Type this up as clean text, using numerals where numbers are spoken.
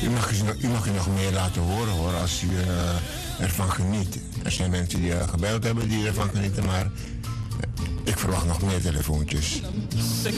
U mag je nog meer laten horen hoor, als u ervan geniet. Er zijn mensen die gebeld hebben die ervan genieten, maar ik verwacht nog meer telefoontjes.